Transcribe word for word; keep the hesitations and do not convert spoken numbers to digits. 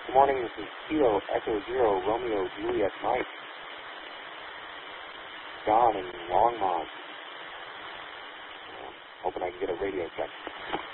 Good morning, this is Kilo Echo Zero Romeo Juliet Mike. John in Longmont. Uh, hoping I can get a radio check.